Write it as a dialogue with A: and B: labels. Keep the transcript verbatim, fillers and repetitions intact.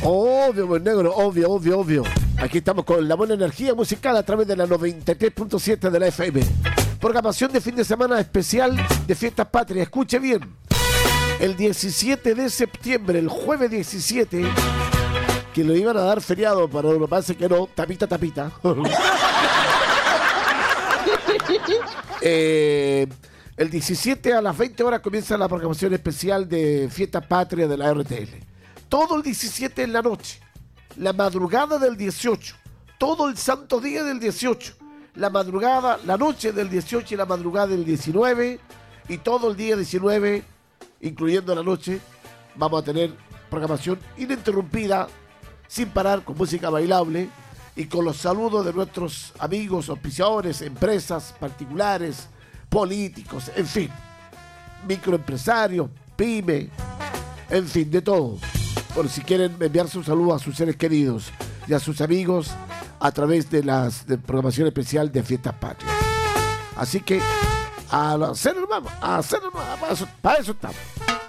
A: Obvio, buen negro, obvio, obvio, obvio. Aquí estamos con la buena energía musical a través de la noventa y tres punto siete de la F M. Programación de fin de semana especial de Fiestas Patrias. Escuche bien. El diecisiete de septiembre, el jueves diecisiete, que lo iban a dar feriado, pero lo que pasa es que no, tapita, tapita. eh, el diecisiete a las veinte horas comienza la programación especial de Fiestas Patrias de la R T L. Todo el diecisiete en la noche, la madrugada del dieciocho, todo el santo día del dieciocho, la madrugada, la noche del dieciocho y la madrugada del diecinueve, y todo el día diecinueve, incluyendo la noche, vamos a tener programación ininterrumpida, sin parar, con música bailable y con los saludos de nuestros amigos, auspiciadores, empresas particulares, políticos, en fin, microempresarios, pyme, en fin, de todo. Por si quieren enviarse un saludo a sus seres queridos y a sus amigos a través de la programación especial de Fiestas Patrias. Así que, a hacer hermano, a hacer hermano, para eso, para eso estamos.